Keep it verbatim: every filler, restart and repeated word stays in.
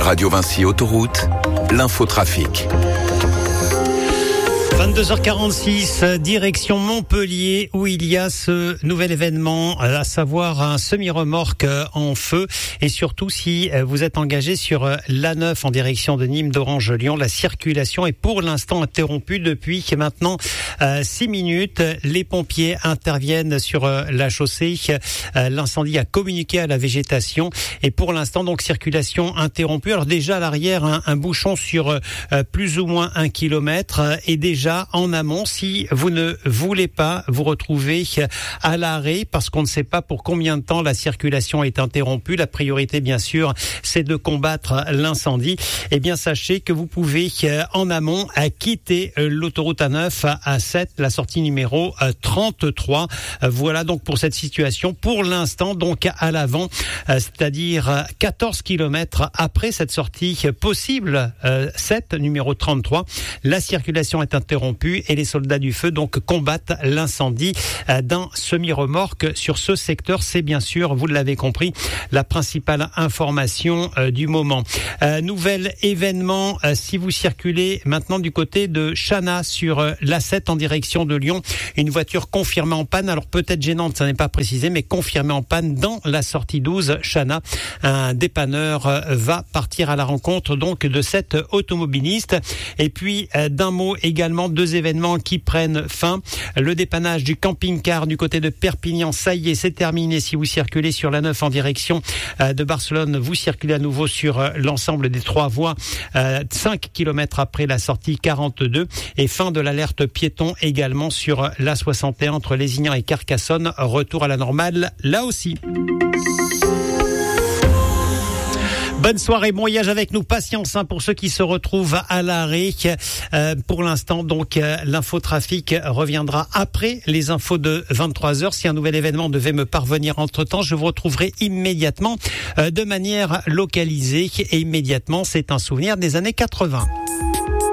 Radio Vinci Autoroute, l'infotrafic. vingt-deux heures quarante-six, direction Montpellier, où il y a ce nouvel événement, à savoir un semi-remorque en feu. Et surtout, si vous êtes engagé sur l'A neuf en direction de Nîmes, d'Orange, Lyon, la circulation est pour l'instant interrompue depuis maintenant six minutes. Les pompiers interviennent sur la chaussée. L'incendie a communiqué à la végétation. Et pour l'instant, donc, circulation interrompue. Alors déjà, à l'arrière, un, un bouchon sur plus ou moins un kilomètre. Et déjà, en amont, si vous ne voulez pas vous retrouver à l'arrêt parce qu'on ne sait pas pour combien de temps la circulation est interrompue, la priorité bien sûr c'est de combattre l'incendie. Eh bien sachez que vous pouvez en amont quitter l'autoroute A neuf à sept, la sortie numéro trente-trois. Voilà donc pour cette situation pour l'instant, donc à l'avant, c'est-à-dire quatorze kilomètres après cette sortie possible sept, numéro trente-trois, la circulation est interrompue et les soldats du feu donc combattent l'incendie d'un semi-remorque sur ce secteur. C'est bien sûr, vous l'avez compris, la principale information euh, du moment. Euh, nouvel événement, euh, si vous circulez maintenant du côté de Chana sur euh, l'A sept en direction de Lyon, une voiture confirmée en panne, alors peut-être gênante, ça n'est pas précisé, mais confirmée en panne dans la sortie douze Chana. Un dépanneur euh, va partir à la rencontre donc de cet automobiliste. Et puis euh, d'un mot également, deux événements qui prennent fin. Le dépannage du camping-car du côté de Perpignan, ça y est, c'est terminé. Si vous circulez sur l'A neuf en direction de Barcelone, vous circulez à nouveau sur l'ensemble des trois voies, cinq kilomètres après la sortie quarante-deux. Et fin de l'alerte piéton également sur l'A soixante et un entre Lézignan et Carcassonne. Retour à la normale là aussi. Bonne soirée, bon voyage avec nous. Patience hein, pour ceux qui se retrouvent à l'arrêt. Euh, pour l'instant, donc, euh, l'infotrafic reviendra après les infos de vingt-trois heures. Si un nouvel événement devait me parvenir entre-temps, je vous retrouverai immédiatement euh, de manière localisée. Et immédiatement, c'est un souvenir des années quatre-vingts.